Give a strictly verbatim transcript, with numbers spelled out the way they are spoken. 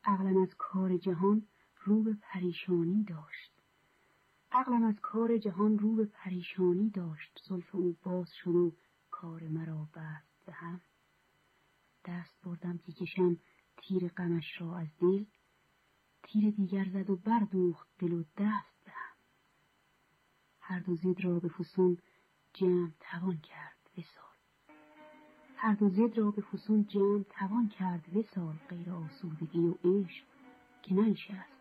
عقلم از کار جهان رو به پریشانی داشت. عقلم از کار جهان رو به پریشانی داشت. زلف او باز شد و کار مرا بست به هم. دست بردم که کشم تیر غمش را از دل، تیر دیگر زد و بردوخت دل و دست به هم. هر دو ضد را به فسون جمع توان کرد وصال. هر دو ضد را به فسون جمع توان کرد وصال. غیر آسودگی و عشق که ننشست